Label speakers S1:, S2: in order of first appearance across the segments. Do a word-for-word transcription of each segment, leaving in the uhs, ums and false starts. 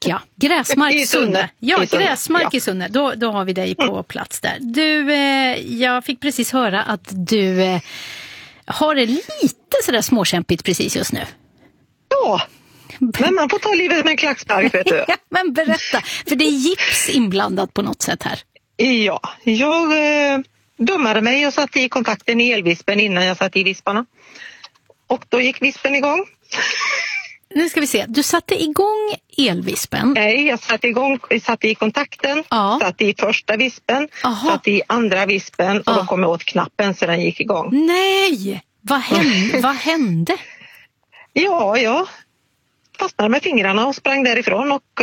S1: ja. Gräsmark
S2: I Sunne.
S1: Sunne. Ja,
S2: I Sunne.
S1: Gräsmark
S2: Ja.
S1: i Sunne. Då, då har vi dig på mm. plats där. Du, eh, jag fick precis höra att du eh, har det lite sådär småkämpigt precis just nu.
S2: Ja, men man får ta livet med en klackspark, vet du.
S1: Ja, men berätta, för det är gips inblandat på något sätt här.
S2: Ja, jag eh, dummade mig och satte i kontakten i elvispen innan jag satte i visparna. Och då gick vispen igång.
S1: Nu ska vi se, du satte igång elvispen.
S2: Nej, jag satte igång, satte i kontakten,
S1: ja.
S2: satte i första vispen, Aha. satte i andra vispen och ja. då kom jag åt knappen så den gick igång.
S1: Nej, vad hände? vad hände?
S2: Ja, jag fastnade med fingrarna och sprang därifrån och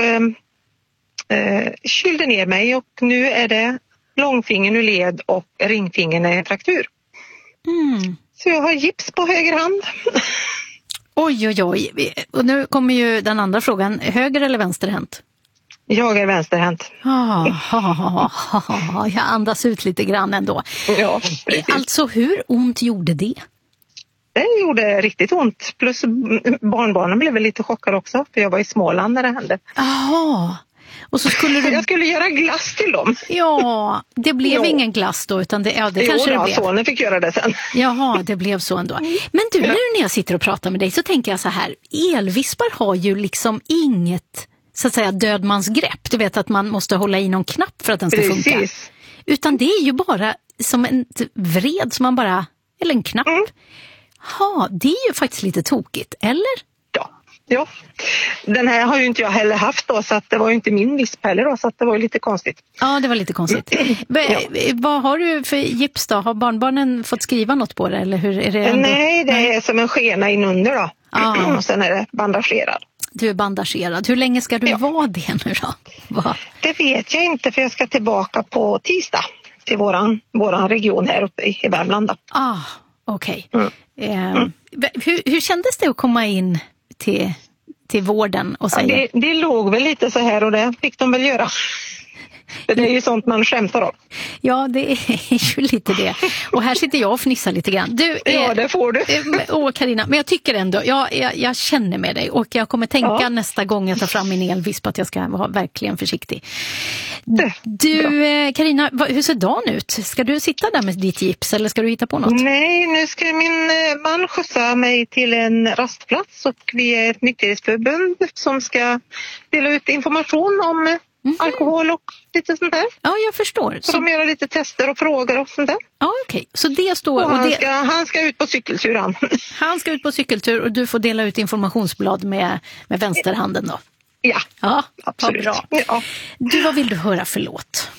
S2: eh, kylde ner mig och nu är det långfingern ur led och ringfingern är en fraktur.
S1: Mm.
S2: Så jag har gips på höger hand.
S1: Oj, oj, oj. Och nu kommer ju den andra frågan. Höger eller vänsterhänt?
S2: Jag är vänsterhänt.
S1: Ah, ah, ah, ah, jag andas ut lite grann ändå.
S2: Ja, precis.
S1: Alltså, hur ont gjorde det?
S2: Det gjorde riktigt ont. Plus barnbarnen blev väl lite chockade också. För jag var i Småland när det hände.
S1: Jaha. Och så skulle du...
S2: Jag skulle göra glass till dem.
S1: Ja, det blev
S2: jo.
S1: ingen glass då, utan det, ja, det
S2: jo,
S1: kanske
S2: då,
S1: det blev.
S2: Sonen fick göra det sen.
S1: Jaha, det blev så ändå. Men du, nu när jag sitter och pratar med dig så tänker jag så här, elvispar har ju liksom inget, så att säga, dödmansgrepp. Du vet att man måste hålla i någon knapp för att den ska
S2: Precis.
S1: funka. Utan det är ju bara som en vred som man bara, eller en knapp.
S2: Mm.
S1: Ja, det är ju faktiskt lite tokigt, eller?
S2: Ja. Ja, den här har ju inte jag heller haft då, så att det var ju inte min visp heller då, så att det var ju lite konstigt.
S1: Ja, det var lite konstigt. ja. Vad har du för gips då? Har barnbarnen fått skriva något på det? Eller hur är det ändå?
S2: Nej, det är som en skena inunder då.
S1: Ah.
S2: Och sen är det bandagerad.
S1: Du är bandagerad. Hur länge ska du
S2: ja.
S1: vara det nu då? Va?
S2: Det vet jag inte, för jag ska tillbaka på tisdag till våran, våran region här uppe i Värmland.
S1: Ah, okej. Okay.
S2: Mm.
S1: Eh, mm. hur, hur kändes det att komma in till, till vården och säga?
S2: Ja, det, det låg väl lite så här och det fick de väl göra. För det är ju sånt man skämtar om.
S1: Ja, det är ju lite det. Och här sitter jag och fnissar lite grann. Du, eh,
S2: ja, det får du.
S1: Åh, Carina, men jag tycker ändå, jag, jag, jag känner med dig. Och jag kommer tänka ja. nästa gång jag tar fram min elvisp att jag ska vara verkligen försiktig.
S2: Det,
S1: du, eh, Carina, hur ser dagen ut? Ska du sitta där med ditt gips eller ska du hitta på något?
S2: Nej, nu ska min man skjutsa mig till en rastplats och vi är ett nykterhetsförbund som ska dela ut information om Mm. alkohol och lite sånt där.
S1: Ja, jag förstår.
S2: Så de gör lite tester och frågor och sånt där.
S1: Ja, okej. Okay. Så det står...
S2: Och han,
S1: och det...
S2: ska, han ska ut på cykeltur. Han.
S1: han ska ut på cykeltur och du får dela ut informationsblad med, med vänsterhanden då.
S2: Ja,
S1: ja
S2: absolut.
S1: Bra.
S2: Ja.
S1: Du, vad vill du höra för låt?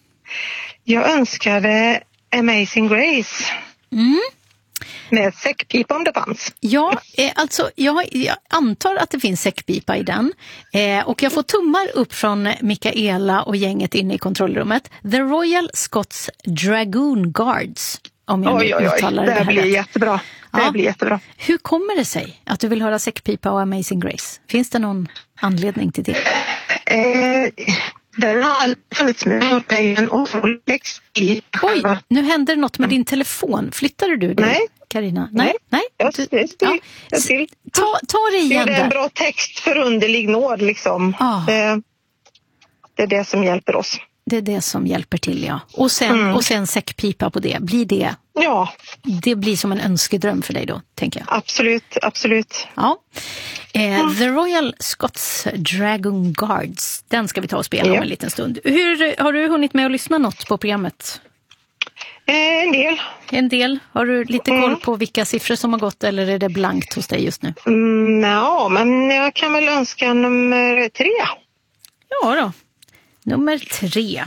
S2: Jag önskade Amazing Grace.
S1: Mm.
S2: Med säckpipa om det fanns.
S1: Ja, eh, alltså jag, jag antar att det finns säckpipa i den. Eh, och jag får tummar upp från Mikaela och gänget inne i kontrollrummet. The Royal Scots Dragoon Guards. Om jag
S2: oj, oj, oj.
S1: uttalar
S2: det,
S1: det här
S2: blir
S1: rätt.
S2: jättebra. Det
S1: ja.
S2: blir jättebra.
S1: Hur kommer det sig att du vill höra säckpipa och Amazing Grace? Finns det någon anledning till det?
S2: Eh, den har funnits med en otroligt i.
S1: Oj, nu händer något med din telefon. Flyttade du dig?
S2: Nej.
S1: Carina? Nej, nej.
S2: Jag,
S1: du,
S2: jag, jag, jag,
S1: ja. ta, ta det igen
S2: där. Det är en bra text för underlig nåd liksom.
S1: Ah.
S2: Det, det är det som hjälper oss.
S1: Det är det som hjälper till, ja. Och sen, mm. och sen säckpipa på det. Blir det?
S2: Ja.
S1: Det blir som en önskedröm för dig då, tänker jag.
S2: Absolut, absolut.
S1: Ja. Eh,
S2: mm.
S1: The Royal Scots Dragoon Guards. Den ska vi ta och spela ja. om en liten stund. Hur, har du hunnit med att lyssna något på programmet?
S2: Eh, en del.
S1: En del. Har du lite koll
S2: mm.
S1: på vilka siffror som har gått eller är det blankt hos dig just nu?
S2: Mm, ja, men jag kan väl önska nummer tre.
S1: Ja då. Nummer tre.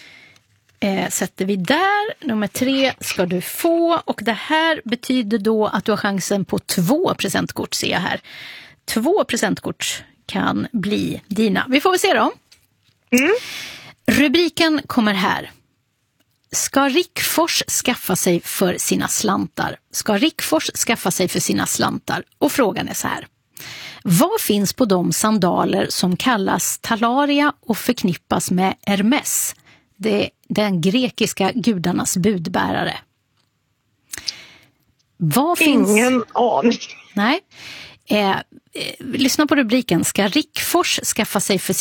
S1: Eh, sätter vi där. Nummer tre ska du få. Och det här betyder då att du har chansen på två presentkort, ser jag här. Två presentkort kan bli dina. Vi får väl se då.
S2: Mm.
S1: Rubriken kommer här. Ska Rickfors skaffa sig för sina slantar? Ska Rickfors skaffa sig för sina slantar? Och frågan är så här. Vad finns på de sandaler som kallas talaria och förknippas med Hermes? Det är den grekiska gudarnas budbärare. Vad
S2: Ingen
S1: finns...
S2: aning.
S1: Nej. Eh, eh, lyssna på rubriken. Ska Rickfors skaffa sig för